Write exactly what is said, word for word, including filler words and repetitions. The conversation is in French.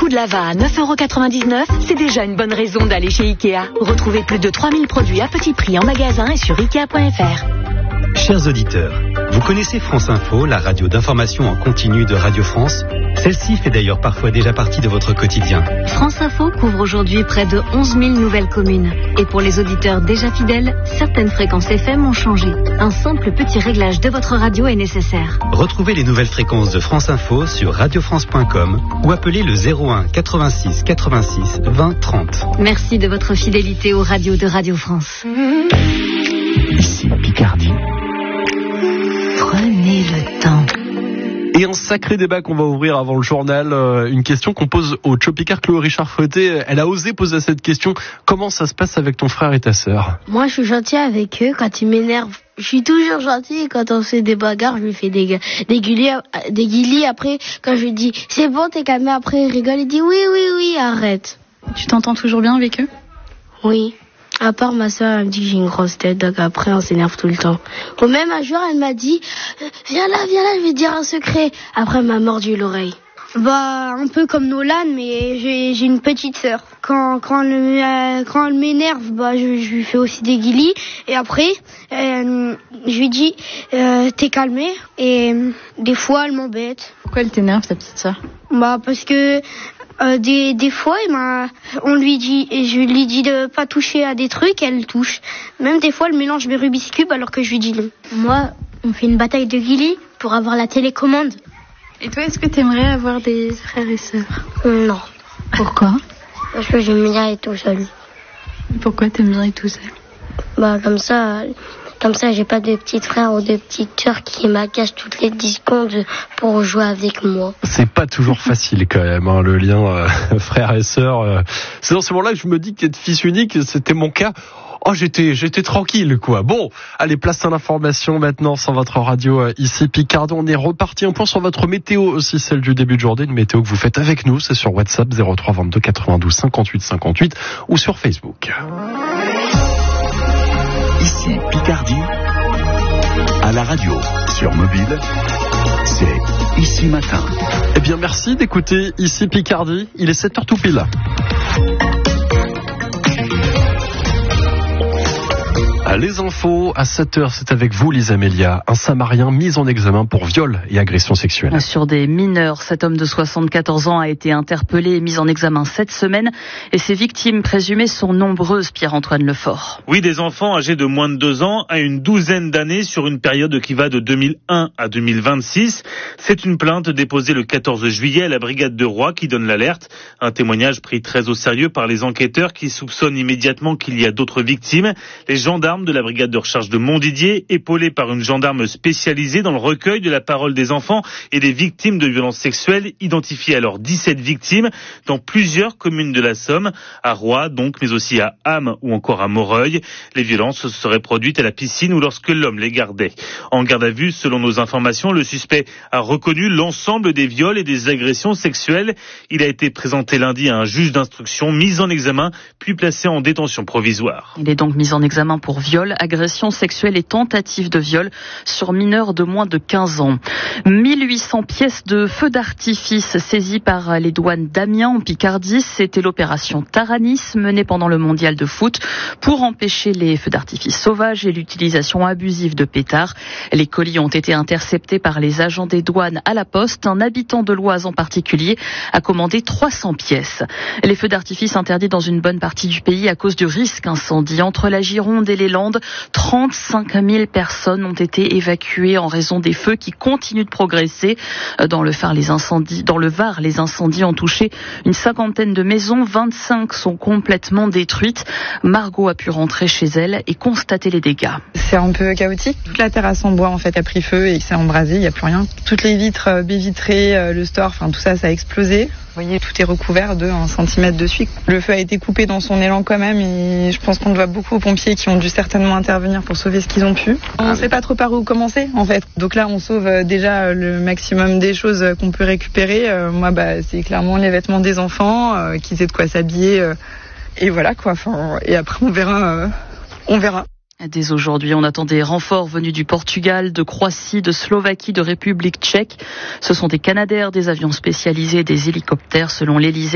coût de la va à neuf euros quatre-vingt-dix-neuf, c'est déjà une bonne raison d'aller chez Ikea. Retrouvez plus de trois mille produits à petit prix en magasin et sur ikea point f r. Chers auditeurs, vous connaissez France Info, la radio d'information en continu de Radio France? Celle-ci fait d'ailleurs parfois déjà partie de votre quotidien. France Info couvre aujourd'hui près de onze mille nouvelles communes. Et pour les auditeurs déjà fidèles, certaines fréquences F M ont changé. Un simple petit réglage de votre radio est nécessaire. Retrouvez les nouvelles fréquences de France Info sur radio france point com ou appelez le zéro un quatre-vingt-six quatre-vingt-six vingt trente. Merci de votre fidélité aux radios de Radio France. Ici Picardie. Prenez le temps. Et un sacré débat qu'on va ouvrir avant le journal, euh, une question qu'on pose au Chopicard. Chloé Richard Fouetté, elle a osé poser cette question. Comment ça se passe avec ton frère et ta sœur? Moi, je suis gentil avec eux quand ils m'énervent. Je suis toujours gentil et quand on fait des bagarres, je lui fais des, des guillis, des guillis. Après, quand je lui dis, c'est bon, t'es calmé, après, il rigole, il dit, oui, oui, oui, arrête. Tu t'entends toujours bien avec eux? Oui. À part ma soeur, elle me dit que j'ai une grosse tête, donc après on s'énerve tout le temps. Ou même un jour, elle m'a dit, viens là, viens là, je vais te dire un secret. Après, elle m'a mordu l'oreille. Bah, un peu comme Nolan, mais j'ai, j'ai une petite sœur. Quand, quand elle, euh, quand elle m'énerve, bah, je, je lui fais aussi des guillis. Et après, euh, je lui dis, euh, t'es calmé. Et euh, des fois, elle m'embête. Pourquoi elle t'énerve, ta petite sœur? Bah, parce que euh, des, des fois, il m'a, on lui dit, et je lui dis de pas toucher à des trucs, elle touche. Même des fois, elle mélange mes Rubik's Cube alors que je lui dis non. Moi, on fait une bataille de guillis pour avoir la télécommande. Et toi, est-ce que tu aimerais avoir des frères et sœurs? euh, Non. Pourquoi? Parce que j'aime bien être tout seul. Pourquoi t'aimes bien être tout seul? Bah, comme ça, comme ça, j'ai pas de petits frères ou de petites sœurs qui m'agacent toutes les dix secondes pour jouer avec moi. C'est pas toujours facile quand même, hein, le lien euh, frère et sœur. Euh. C'est dans ce moment-là que je me dis qu'être fils unique, c'était mon cas. Oh, j'étais, j'étais tranquille, quoi. Bon, allez, place à l'information maintenant sur votre radio euh, ici Picardie. On est reparti un point sur votre météo aussi, celle du début de journée, une météo que vous faites avec nous. C'est sur WhatsApp zéro trois vingt-deux quatre-vingt-douze cinquante-huit cinquante-huit ou sur Facebook. Ici Picardie, à la radio, sur mobile, c'est Ici Matin. Eh bien, merci d'écouter Ici Picardie. Il est sept heures tout pile. Les infos à sept heures, c'est avec vous Lisa Amélia. Un Samarien mis en examen pour viol et agression sexuelle. Sur des mineurs, cet homme de soixante-quatorze ans a été interpellé et mis en examen cette semaine. Et ses victimes présumées sont nombreuses, Pierre-Antoine Lefort. Oui, des enfants âgés de moins de deux ans à une douzaine d'années sur une période qui va de deux mille un à deux mille vingt-six. C'est une plainte déposée le quatorze juillet à la brigade de Roy qui donne l'alerte. Un témoignage pris très au sérieux par les enquêteurs qui soupçonnent immédiatement qu'il y a d'autres victimes. Les gendarmes de la brigade de recherche de Montdidier, épaulés par une gendarme spécialisée dans le recueil de la parole des enfants et des victimes de violences sexuelles, identifiées alors dix-sept victimes dans plusieurs communes de la Somme, à Roy donc, mais aussi à Ham ou encore à Moreuil. Les violences se seraient produites à la piscine ou lorsque l'homme les gardait. En garde à vue, selon nos informations, le suspect a reconnu l'ensemble des viols et des agressions sexuelles. Il a été présenté lundi à un juge d'instruction, mis en examen, puis placé en détention provisoire. Il est donc mis en examen pour viol, agression sexuelle et tentative de viol sur mineurs de moins de quinze ans. mille huit cents pièces de feux d'artifice saisies par les douanes d'Amiens en Picardie. C'était l'opération Taranis menée pendant le mondial de foot pour empêcher les feux d'artifice sauvages et l'utilisation abusive de pétards. Les colis ont été interceptés par les agents des douanes à la poste. Un habitant de l'Oise en particulier a commandé trois cents pièces. Les feux d'artifice interdits dans une bonne partie du pays à cause du risque incendie. Entre la Gironde et les Landes, trente-cinq mille personnes ont été évacuées en raison des feux qui continuent de progresser. Dans le Var, les incendies, dans le Var, les incendies ont touché une cinquantaine de maisons. vingt-cinq sont complètement détruites. Margot a pu rentrer chez elle et constater les dégâts. C'est un peu chaotique. Toute la terrasse en bois en fait a pris feu et s'est embrasée. Il n'y a plus rien. Toutes les vitres baies vitrées, le store, enfin tout ça, ça a explosé. Vous voyez, tout est recouvert de un centimètre dessus. Le feu a été coupé dans son élan quand même et je pense qu'on doit beaucoup aux pompiers qui ont dû certainement intervenir pour sauver ce qu'ils ont pu. On ne sait pas trop par où commencer en fait. Donc là, on sauve déjà le maximum des choses qu'on peut récupérer. Euh, moi, bah, c'est clairement les vêtements des enfants, euh, qu'ils aient de quoi s'habiller. Euh, et voilà quoi. Enfin, et après, on verra. Euh, on verra. Dès aujourd'hui, on attend des renforts venus du Portugal, de Croatie, de Slovaquie, de République tchèque. Ce sont des Canadair, des avions spécialisés, des hélicoptères selon l'Élysée.